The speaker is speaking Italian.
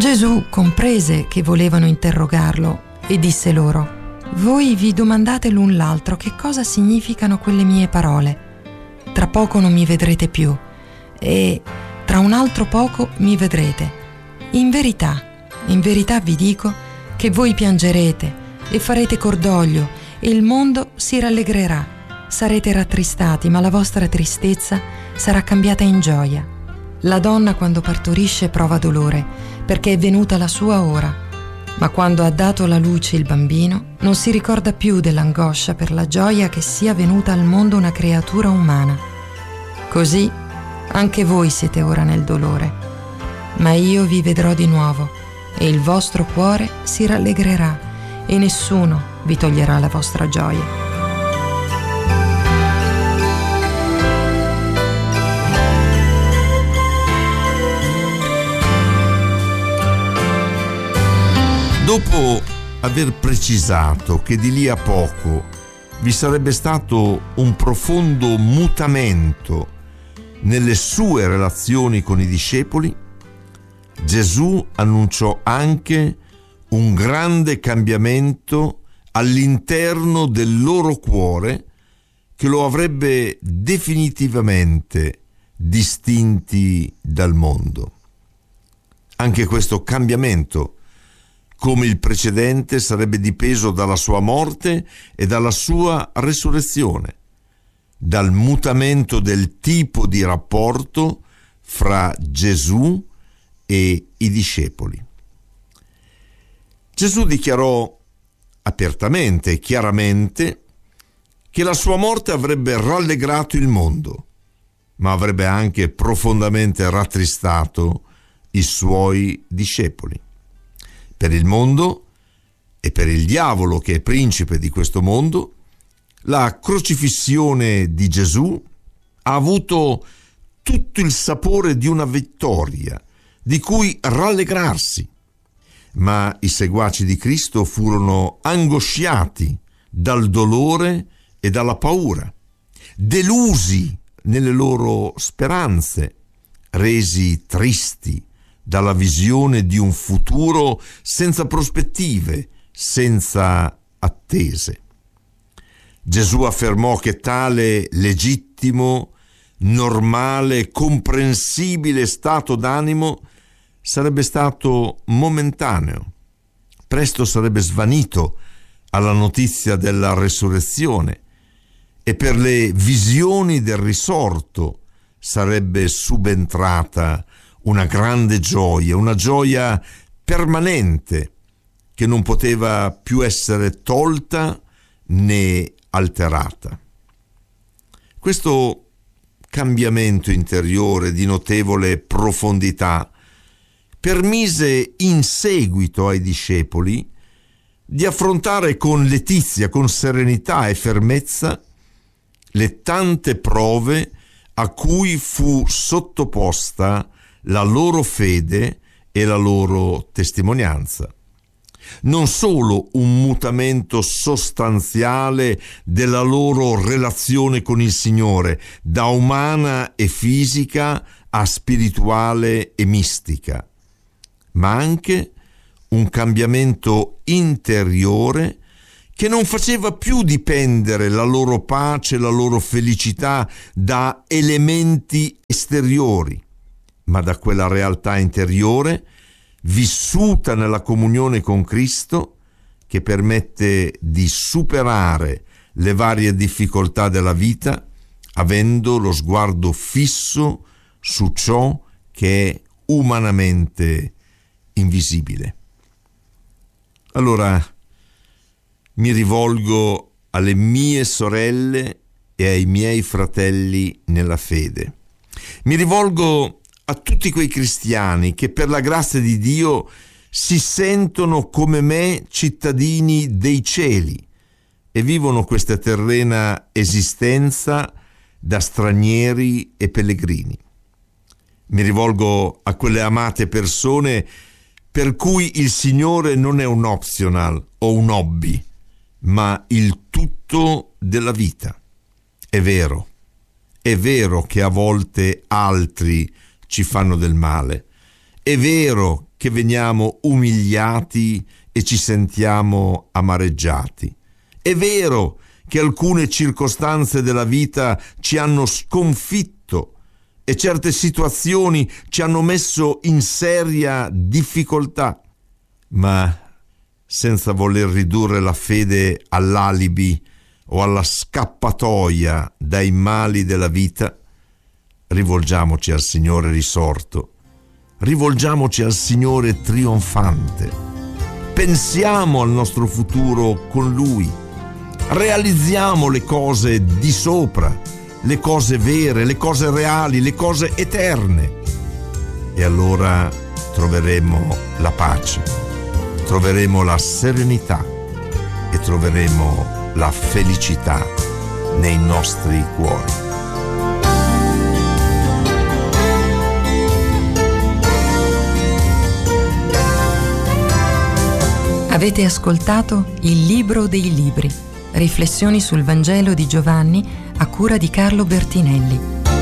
Gesù comprese che volevano interrogarlo e disse loro: «Voi vi domandate l'un l'altro che cosa significano quelle mie parole. Tra poco non mi vedrete più e tra un altro poco mi vedrete. In verità vi dico che voi piangerete e farete cordoglio e il mondo si rallegrerà. Sarete rattristati, ma la vostra tristezza sarà cambiata in gioia. La donna quando partorisce prova dolore, perché è venuta la sua ora. Ma quando ha dato alla luce il bambino, non si ricorda più dell'angoscia per la gioia che sia venuta al mondo una creatura umana. Così anche voi siete ora nel dolore, ma io vi vedrò di nuovo e il vostro cuore si rallegrerà e nessuno vi toglierà la vostra gioia». Dopo aver precisato che di lì a poco vi sarebbe stato un profondo mutamento nelle sue relazioni con i discepoli, Gesù annunciò anche un grande cambiamento all'interno del loro cuore che lo avrebbe definitivamente distinti dal mondo. Anche questo cambiamento, come il precedente, sarebbe dipeso dalla sua morte e dalla sua resurrezione, dal mutamento del tipo di rapporto fra Gesù e i discepoli. Gesù dichiarò apertamente e chiaramente che la sua morte avrebbe rallegrato il mondo, ma avrebbe anche profondamente rattristato i suoi discepoli. Per il mondo e per il diavolo, che è principe di questo mondo, la crocifissione di Gesù ha avuto tutto il sapore di una vittoria, di cui rallegrarsi. Ma i seguaci di Cristo furono angosciati dal dolore e dalla paura, delusi nelle loro speranze, resi tristi dalla visione di un futuro senza prospettive, senza attese. Gesù affermò che tale legittimo, normale, comprensibile stato d'animo sarebbe stato momentaneo, presto sarebbe svanito alla notizia della resurrezione e per le visioni del risorto sarebbe subentrata una grande gioia, una gioia permanente che non poteva più essere tolta né alterata. Questo cambiamento interiore di notevole profondità permise in seguito ai discepoli di affrontare con letizia, con serenità e fermezza le tante prove a cui fu sottoposta la loro fede e la loro testimonianza. Non solo un mutamento sostanziale della loro relazione con il Signore, da umana e fisica a spirituale e mistica, ma anche un cambiamento interiore che non faceva più dipendere la loro pace, la loro felicità da elementi esteriori, ma da quella realtà interiore vissuta nella comunione con Cristo, che permette di superare le varie difficoltà della vita avendo lo sguardo fisso su ciò che è umanamente invisibile. Allora mi rivolgo alle mie sorelle e ai miei fratelli nella fede. Mi rivolgo a tutti quei cristiani che per la grazia di Dio si sentono come me cittadini dei cieli e vivono questa terrena esistenza da stranieri e pellegrini. Mi rivolgo a quelle amate persone per cui il Signore non è un optional o un hobby, ma il tutto della vita. È vero che a volte altri ci fanno del male. È vero che veniamo umiliati e ci sentiamo amareggiati. È vero che alcune circostanze della vita ci hanno sconfitto e certe situazioni ci hanno messo in seria difficoltà, ma senza voler ridurre la fede all'alibi o alla scappatoia dai mali della vita, rivolgiamoci al Signore risorto, rivolgiamoci al Signore trionfante, pensiamo al nostro futuro con Lui, realizziamo le cose di sopra, le cose vere, le cose reali, le cose eterne, e allora troveremo la pace, troveremo la serenità e troveremo la felicità nei nostri cuori. Avete ascoltato Il Libro dei Libri, riflessioni sul Vangelo di Giovanni a cura di Carlo Bertinelli.